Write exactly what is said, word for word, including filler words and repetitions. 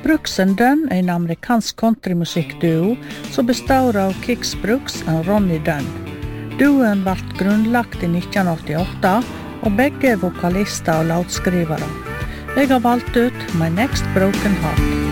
Brooks and Dunn er en amerikansk countrymusikkduo som består av Kix Brooks og Ronny Dunn. Duoen ble grunnlagt i nitten åttiåtte, og begge er vokalister og låtskrivere. Jeg har valgt ut My Next Broken Heart.